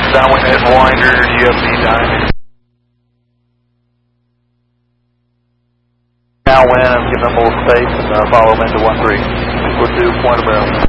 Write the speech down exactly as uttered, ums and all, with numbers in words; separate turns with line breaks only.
Downwind head winder, U F C time. Now when I'm giving them a little space and uh, follow them into one three. We'll do point of barrel.